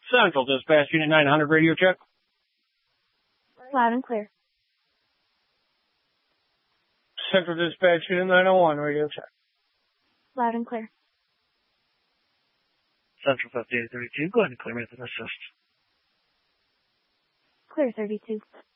Central Dispatch Unit 900 radio check. Loud and clear. Central Dispatch Unit 901 radio check. Loud and clear. Central 5832, go ahead and clear me with an assist. Clear 32.